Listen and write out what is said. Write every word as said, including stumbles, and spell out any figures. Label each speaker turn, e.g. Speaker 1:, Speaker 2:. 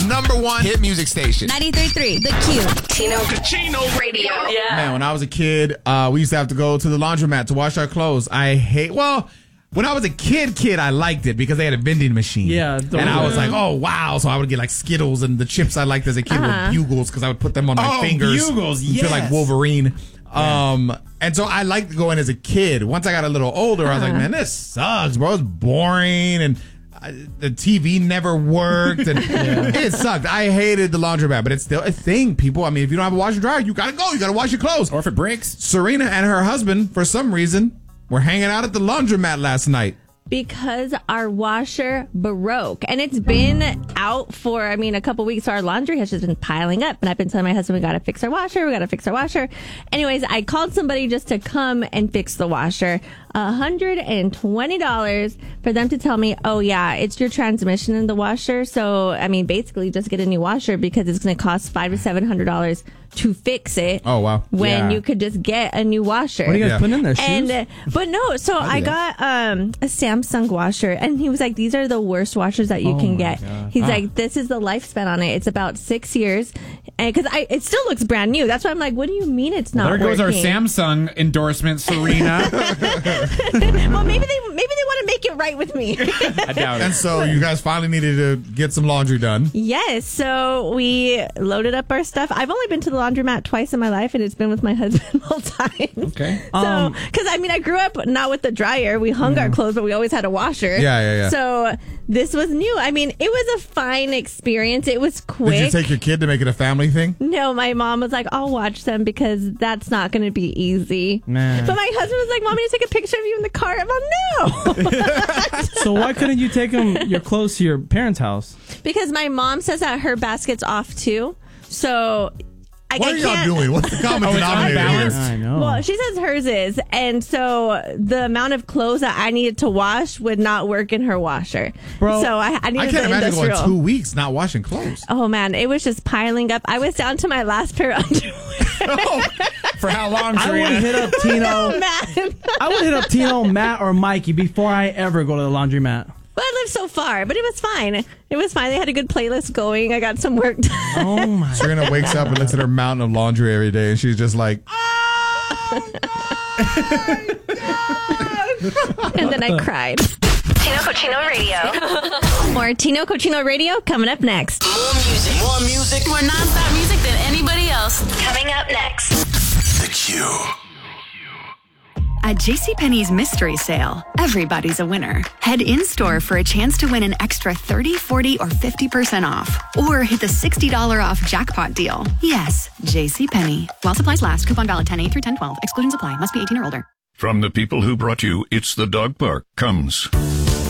Speaker 1: number one hit music station.
Speaker 2: ninety-three point three, The Q.
Speaker 3: Tino Cucino Radio. Yeah.
Speaker 4: Man, when I was a kid, uh, we used to have to go to the laundromat to wash our clothes. I hate, well, when I was a kid, kid, I liked it because they had a vending machine.
Speaker 5: Yeah.
Speaker 4: And I was like, oh, wow. So I would get like Skittles, and the chips I liked as a kid
Speaker 2: Uh-huh.
Speaker 4: were Bugles because I would put them on my
Speaker 1: Oh,
Speaker 4: fingers.
Speaker 1: Bugles,
Speaker 4: and feel like
Speaker 1: yes.
Speaker 4: Wolverine. Um, and so I liked going as a kid. Once I got a little older, I was like,
Speaker 2: Uh-huh.
Speaker 4: man, this sucks, bro. It's boring. And I, the T V never worked. And it sucked. I hated the laundromat, but it's still a thing, people. I mean, if you don't have a washer dryer, you got to go. You got to wash your clothes.
Speaker 1: Or if it breaks.
Speaker 4: Serena and her husband, for some reason, were hanging out at the laundromat last night.
Speaker 2: Because our washer broke, and it's been out for, I mean, a couple weeks. So our laundry has just been piling up, and I've been telling my husband, we got to fix our washer. We got to fix our washer. Anyways, I called somebody just to come and fix the washer. one hundred twenty dollars for them to tell me, oh, yeah, it's your transmission in the washer. So, I mean, basically just get a new washer because it's going to cost five to seven hundred dollars to fix it.
Speaker 4: Oh, wow.
Speaker 2: When
Speaker 4: Yeah.
Speaker 2: you could just get a new washer.
Speaker 5: What are you guys
Speaker 4: Yeah.
Speaker 5: putting in there? Shoes?
Speaker 2: And uh, but no, so I
Speaker 4: do
Speaker 2: got um a Samsung washer, and he was like, "These are the worst washers that you
Speaker 5: Oh
Speaker 2: can
Speaker 5: my
Speaker 2: get."
Speaker 5: God.
Speaker 2: He's
Speaker 4: Ah.
Speaker 2: like, "This is the lifespan on it. It's about six years," and because I it still looks brand new. That's why I'm like, "What do you mean it's not?"
Speaker 1: There goes our
Speaker 2: working?
Speaker 1: Samsung endorsement, Serena.
Speaker 2: Well, maybe they maybe they want to make it right with me.
Speaker 1: I doubt
Speaker 4: And
Speaker 1: it.
Speaker 4: so you guys finally needed to get some laundry done.
Speaker 2: Yes, so we loaded up our stuff. I've only been to the laundromat twice in my life, and it's been with my husband all time.
Speaker 1: Okay.
Speaker 2: So,
Speaker 5: Um,
Speaker 2: because I mean, I grew up not with the dryer. We hung our clothes, but we always had a washer.
Speaker 4: Yeah, yeah, yeah.
Speaker 2: So this was new. I mean, it was a fine experience. It was quick.
Speaker 4: Did you take your kid to make it a family thing?
Speaker 2: No, my mom was like, I'll watch them because that's not going to be easy.
Speaker 5: Man.
Speaker 2: But my husband was like, want me to take a picture of you in the car? I'm like, no.
Speaker 5: So why couldn't you take them your clothes to your parents' house?
Speaker 2: Because my mom says that her basket's off too. So I,
Speaker 4: What
Speaker 2: I
Speaker 4: are y'all
Speaker 2: can't.
Speaker 4: doing? What's the common
Speaker 1: Oh, it's
Speaker 4: denominator
Speaker 1: unbalanced?
Speaker 4: here?
Speaker 5: I know.
Speaker 2: Well, she says hers is. And so the amount of clothes that I needed to wash would not work in her washer.
Speaker 5: Bro,
Speaker 2: so I, I needed
Speaker 4: I can't
Speaker 2: the
Speaker 4: imagine
Speaker 2: industrial.
Speaker 4: going two weeks not washing clothes.
Speaker 2: Oh, man. It was just piling up. I was down to my last pair of underwear.
Speaker 1: For how long,
Speaker 5: I would
Speaker 1: Serena?
Speaker 5: hit up Tino.
Speaker 2: Oh, man.
Speaker 5: I would hit up Tino, Matt, or Mikey before I ever go to the laundromat.
Speaker 2: Well, I lived so far, but it was fine. It was fine. They had a good playlist going. I got some work done.
Speaker 5: Oh my!
Speaker 4: Serena wakes up and looks at her mountain of laundry every day, and she's just like,
Speaker 2: And then I cried.
Speaker 3: Tino Cucino Radio.
Speaker 2: More Tino Cochino Radio coming up next.
Speaker 3: More music.
Speaker 6: More music.
Speaker 3: More nonstop music than anybody else. Coming up next.
Speaker 6: The Q.
Speaker 7: At JCPenney's mystery sale, everybody's a winner. Head in-store for a chance to win an extra thirty, forty, or fifty percent off. Or hit the sixty dollars off jackpot deal. Yes, JCPenney. While supplies last, coupon valid ten eight through ten twelve. Exclusions apply. Must be eighteen or older.
Speaker 8: From the people who brought you It's the Dog Park comes